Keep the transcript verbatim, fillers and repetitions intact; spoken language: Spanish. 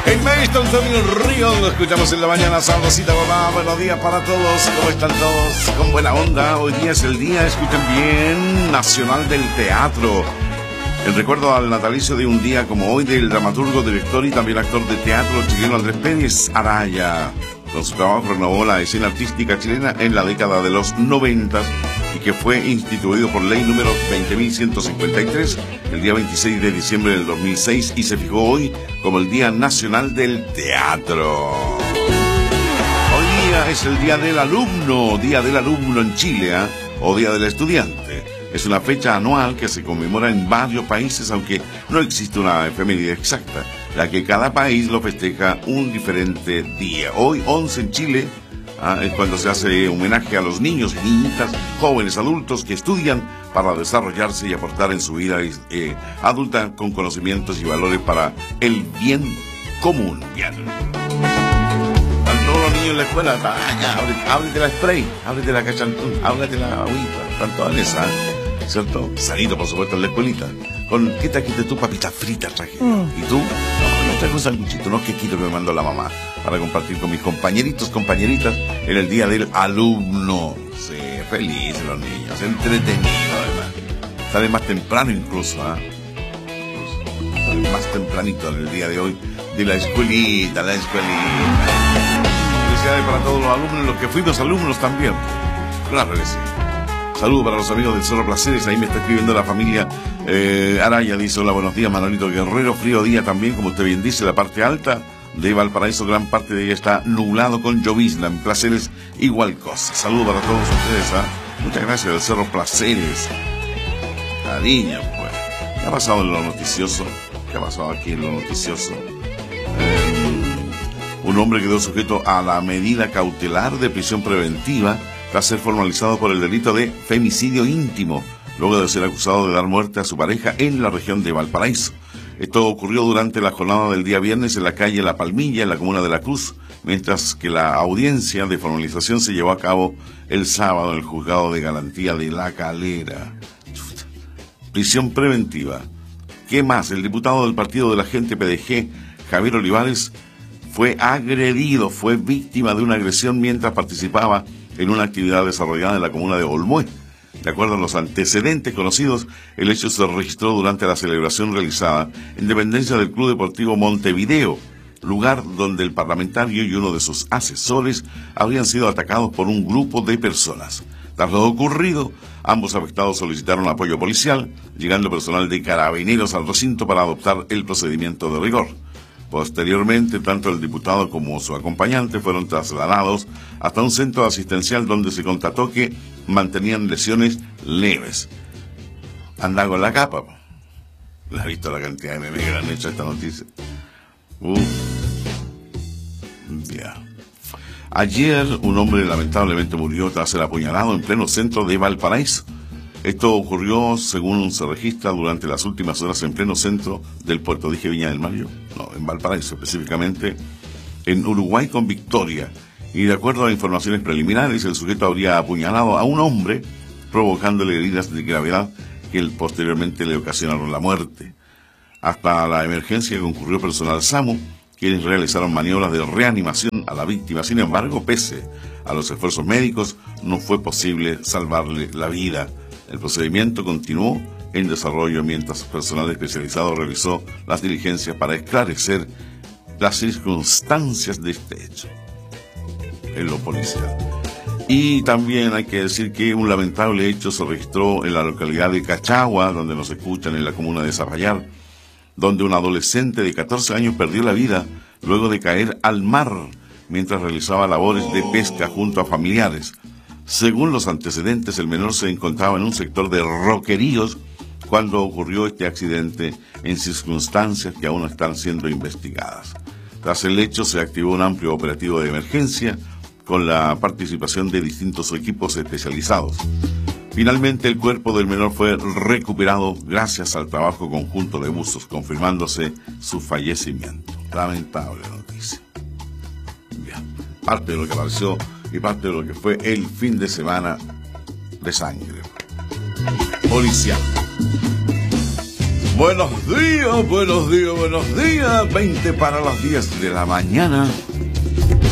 El maestro Antonio Ríos, lo escuchamos en la mañana, sabrosita, hola, buenos días para todos, ¿cómo están todos? Con buena onda, hoy día es el día, escuchen bien, nacional del teatro. En recuerdo al natalicio de un día como hoy del dramaturgo, director y también actor de teatro chileno Andrés Pérez Araya. Con su trabajo renovó la escena artística chilena en la década de los noventas y que fue instituido por ley número veinte mil ciento cincuenta y tres el día veintiséis de diciembre del dos mil seis y se fijó hoy como el Día Nacional del Teatro. Hoy día es el Día del Alumno, Día del Alumno en Chile, ¿eh? O Día del Estudiante. Es una fecha anual que se conmemora en varios países, aunque no existe una efeméride exacta, ya que cada país lo festeja un diferente día. Hoy, once en Chile, ah, es cuando se hace homenaje a los niños y niñitas, jóvenes, adultos que estudian para desarrollarse y aportar en su vida eh, adulta con conocimientos y valores para el bien común. Bien. Están todos los niños en la escuela, vaya, ábrete, ábrete la spray, ábrete la cachantún, ábrete la agüita, están todas en esa, ¿cierto? Salido, por supuesto, en la escuelita. ¿Con qué trajiste tú? Papitas fritas traje. Mm. ¿Y tú? No, no traigo un sanguchito, no, quequito que me mandó la mamá para compartir con mis compañeritos, compañeritas en el Día del Alumno. Sí, felices los niños, entretenido además. Salen más temprano incluso, ¿ah? ¿eh? Salen más tempranito en el día de hoy de la escuelita, la escuelita. Felicidades para todos los alumnos, los que fuimos alumnos también. Claro que sí. Saludos para los amigos del Cerro Placeres, ahí me está escribiendo la familia eh, Araya, dice, hola, buenos días, Manolito Guerrero, frío día también, como usted bien dice, la parte alta de Valparaíso, gran parte de ella está nublado con llovizna, en Placeres igual cosa. Saludos para todos ustedes, ¿eh? Muchas gracias del Cerro Placeres. Cariño, pues. ¿Qué ha pasado en lo noticioso? ¿Qué ha pasado aquí en lo noticioso? Eh, un hombre quedó sujeto a la medida cautelar de prisión preventiva tras ser formalizado por el delito de femicidio íntimo, luego de ser acusado de dar muerte a su pareja en la región de Valparaíso. Esto ocurrió durante la jornada del día viernes en la calle La Palmilla, en la comuna de La Cruz, mientras que la audiencia de formalización se llevó a cabo el sábado en el juzgado de garantía de La Calera. Chuta. Prisión preventiva. ¿Qué más? El diputado del partido de la gente P D G, Javier Olivares, fue agredido, fue víctima de una agresión mientras participaba en una actividad desarrollada en la comuna de Olmué. De acuerdo a los antecedentes conocidos, el hecho se registró durante la celebración realizada en dependencia del Club Deportivo Montevideo, lugar donde el parlamentario y uno de sus asesores habrían sido atacados por un grupo de personas. Tras lo ocurrido, ambos afectados solicitaron apoyo policial, llegando personal de carabineros al recinto para adoptar el procedimiento de rigor. Posteriormente, tanto el diputado como su acompañante fueron trasladados hasta un centro asistencial donde se constató que mantenían lesiones leves. Anda con la capa. ¿La has visto la cantidad de memes que le han hecho a esta noticia? Uh. Ya. Ayer un hombre lamentablemente murió tras ser apuñalado en pleno centro de Valparaíso. Esto ocurrió, según se registra, durante las últimas horas en pleno centro del puerto. Dije Viña del Mar, yo. No, en Valparaíso, específicamente en Uruguay con Victoria. Y de acuerdo a informaciones preliminares, el sujeto habría apuñalado a un hombre, provocándole heridas de gravedad que posteriormente le ocasionaron la muerte. Hasta la emergencia concurrió personal SAMU, quienes realizaron maniobras de reanimación a la víctima. Sin embargo, pese a los esfuerzos médicos, no fue posible salvarle la vida. El procedimiento continuó en desarrollo mientras personal especializado realizó las diligencias para esclarecer las circunstancias de este hecho en lo policial. Y también hay que decir que un lamentable hecho se registró en la localidad de Cachagua, donde nos escuchan, en la comuna de Zapallar, donde un adolescente de catorce años perdió la vida luego de caer al mar mientras realizaba labores de pesca junto a familiares. Según los antecedentes, el menor se encontraba en un sector de roqueríos cuando ocurrió este accidente en circunstancias que aún están siendo investigadas. Tras el hecho se activó un amplio operativo de emergencia con la participación de distintos equipos especializados. Finalmente el cuerpo del menor fue recuperado gracias al trabajo conjunto de buzos, confirmándose su fallecimiento. Lamentable noticia. Bien, parte de lo que apareció y parte de lo que fue el fin de semana de sangre policial. Buenos días, buenos días, buenos días. veinte para las diez de la mañana.